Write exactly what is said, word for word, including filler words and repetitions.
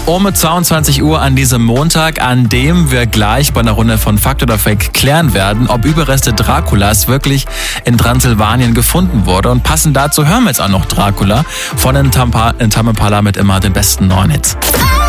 um zweiundzwanzig Uhr an diesem Montag, an dem wir gleich bei einer Runde von Fakt oder Fake klären werden, ob Überreste Draculas wirklich in Transsilvanien gefunden wurde. Und passend dazu hören wir jetzt auch noch Dracula von den Tampa, in Tame Impala mit immer den besten neuen Hits.